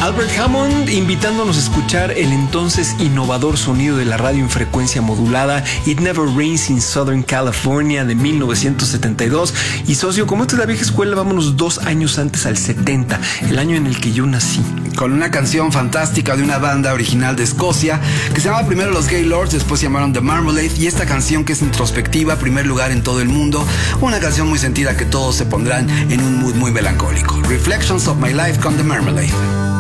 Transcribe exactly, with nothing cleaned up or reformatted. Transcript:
Albert Hammond invitándonos a escuchar el entonces innovador sonido de la radio en frecuencia modulada It Never Rains in Southern California de mil novecientos setenta y dos. Y socio, como esta es la vieja escuela, vámonos dos años antes al setenta, el año en el que yo nací. Con una canción fantástica de una banda original de Escocia que se llamaba primero los Gaylords, después se llamaron The Marmalade, y esta canción que es introspectiva, primer lugar en todo el mundo, una canción muy sentida que todos se pondrán en un mood muy melancólico. Reflections of My Life con The Marmalade.